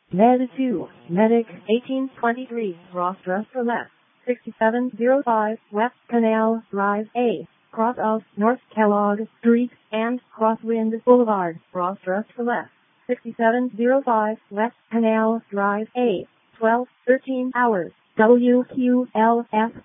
Med 2, Medic 1823, Rostra for left, 6705 West Canal Drive A, cross of North Kellogg Street and Crosswind Boulevard, Rostra for left, 6705 West Canal Drive A, 12:13 hours, WQLF